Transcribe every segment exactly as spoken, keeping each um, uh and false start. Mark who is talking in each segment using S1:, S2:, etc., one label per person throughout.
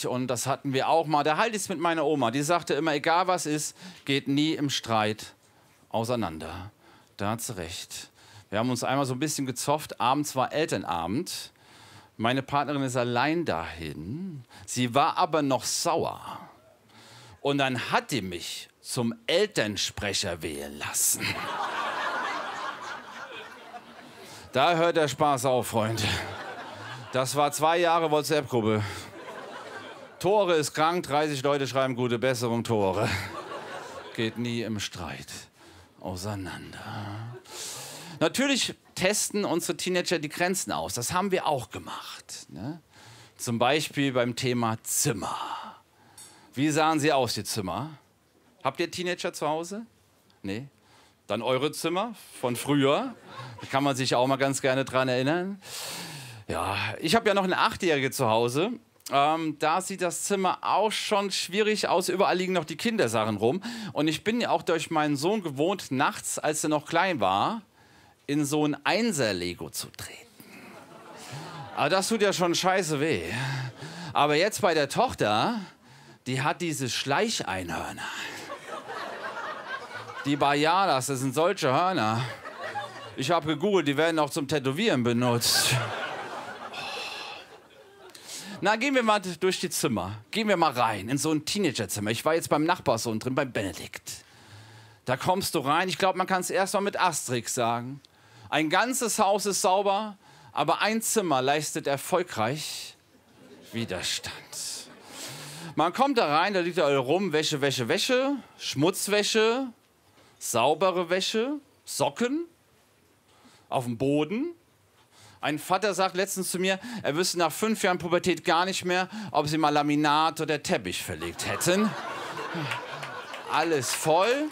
S1: ich, und das hatten wir auch mal, da halte ich es mit meiner Oma. Die sagte immer, egal was ist, geht nie im Streit auseinander. Da hat sie recht. Wir haben uns einmal so ein bisschen gezofft. Abends war Elternabend. Meine Partnerin ist allein dahin. Sie war aber noch sauer. Und dann hat die mich zum Elternsprecher wählen lassen. Da hört der Spaß auf, Freunde. Das war zwei Jahre WhatsApp-Gruppe. Tore ist krank, dreißig Leute schreiben gute Besserung, Tore. Geht nie im Streit auseinander. Natürlich testen unsere Teenager die Grenzen aus. Das haben wir auch gemacht. Ne? Zum Beispiel beim Thema Zimmer. Wie sahen sie aus, die Zimmer? Habt ihr Teenager zu Hause? Nee? Dann eure Zimmer von früher. Da kann man sich auch mal ganz gerne dran erinnern. Ja, ich habe ja noch eine Achtjährige zu Hause. Ähm, da sieht das Zimmer auch schon schwierig aus. Überall liegen noch die Kindersachen rum. Und ich bin ja auch durch meinen Sohn gewohnt, nachts, als er noch klein war, in so ein Einser-Lego zu treten. Aber das tut ja schon scheiße weh. Aber jetzt bei der Tochter, die hat diese Schleicheinhörner. Die Bajadas, das sind solche Hörner. Ich habe gegoogelt, die werden auch zum Tätowieren benutzt. Na, gehen wir mal durch die Zimmer. Gehen wir mal rein in so ein Teenagerzimmer. Ich war jetzt beim Nachbarsohn drin, beim Benedikt. Da kommst du rein. Ich glaube, man kann es erst mal mit Asterix sagen. Ein ganzes Haus ist sauber, aber ein Zimmer leistet erfolgreich Widerstand. Man kommt da rein, da liegt da rum Wäsche, Wäsche, Wäsche, Schmutzwäsche, saubere Wäsche, Socken auf dem Boden. Ein Vater sagt letztens zu mir, er wüsste nach fünf Jahren Pubertät gar nicht mehr, ob sie mal Laminat oder Teppich verlegt hätten. Alles voll.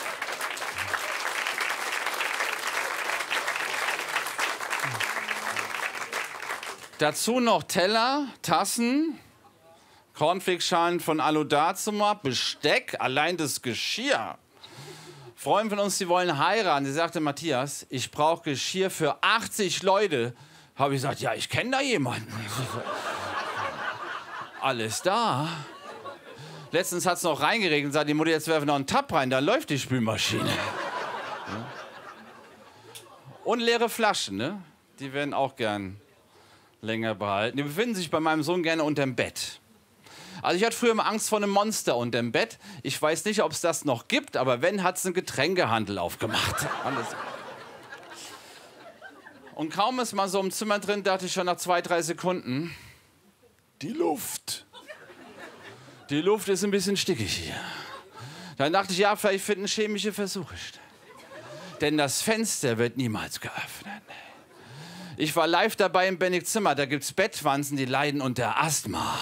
S1: Dazu noch Teller, Tassen, Cornflakeschalen von Aludazuma, Besteck, allein das Geschirr. Freunde von uns, die wollen heiraten. Die sagte, Matthias, ich brauche Geschirr für achtzig Leute. Habe ich gesagt, ja, ich kenne da jemanden. Alles da. Letztens hat es noch reingeregnet und sagt die Mutter, jetzt werfen noch einen Tab rein, dann läuft die Spülmaschine. Ja. Und leere Flaschen, ne? Die werden auch gern länger behalten. Die befinden sich bei meinem Sohn gerne unterm Bett. Also ich hatte früher immer Angst vor einem Monster unterm Bett. Ich weiß nicht, ob es das noch gibt, aber wenn, hat es einen Getränkehandel aufgemacht. Und kaum ist man so im Zimmer drin, dachte ich schon nach zwei, drei Sekunden, die Luft. Die Luft ist ein bisschen stickig hier. Dann dachte ich, ja, vielleicht finden chemische Versuche statt. Denn das Fenster wird niemals geöffnet. Ich war live dabei im Benedikt Zimmer, da gibt's Bettwanzen, die leiden unter Asthma.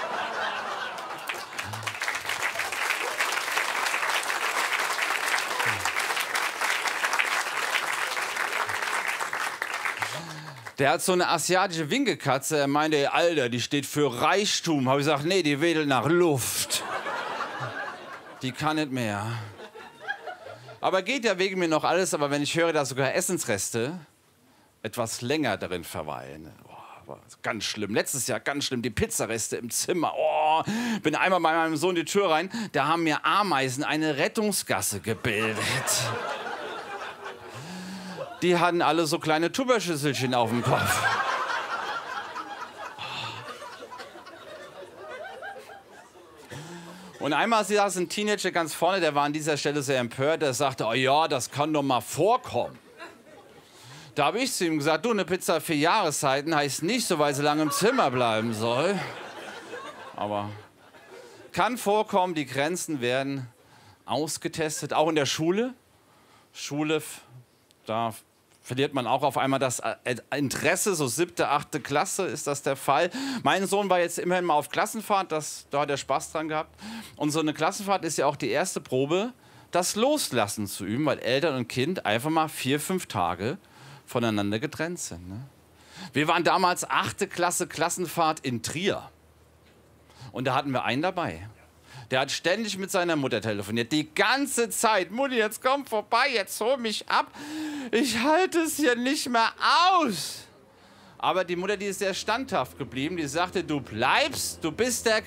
S1: Der hat so eine asiatische Winkelkatze. Er meinte, Alter, die steht für Reichtum. Habe ich gesagt, nee, die wedelt nach Luft. Die kann nicht mehr. Aber geht ja wegen mir noch alles. Aber wenn ich höre, dass sogar Essensreste etwas länger darin verweilen. Oh, war ganz schlimm. Letztes Jahr ganz schlimm. Die Pizzareste im Zimmer. Oh, bin einmal bei meinem Sohn die Tür rein. Da haben mir Ameisen eine Rettungsgasse gebildet. Die hatten alle so kleine Tupperschüsselchen auf dem Kopf. Und einmal saß ein Teenager ganz vorne, der war an dieser Stelle sehr empört. Der sagte, oh ja, das kann doch mal vorkommen. Da habe ich zu ihm gesagt, du, eine Pizza für Jahreszeiten heißt nicht so, weil sie lange im Zimmer bleiben soll. Aber kann vorkommen, die Grenzen werden ausgetestet, auch in der Schule. Schule, da verliert man auch auf einmal das Interesse, so siebte, achte Klasse ist das der Fall. Mein Sohn war jetzt immerhin mal auf Klassenfahrt, das, da hat er Spaß dran gehabt. Und so eine Klassenfahrt ist ja auch die erste Probe, das Loslassen zu üben, weil Eltern und Kind einfach mal vier, fünf Tage voneinander getrennt sind. Ne? Wir waren damals achte Klasse Klassenfahrt in Trier. Und da hatten wir einen dabei. Der hat ständig mit seiner Mutter telefoniert. Die ganze Zeit. Mutti, jetzt komm vorbei, jetzt hol mich ab. Ich halte es hier nicht mehr aus. Aber die Mutter, die ist sehr standhaft geblieben. Die sagte, du bleibst, du bist der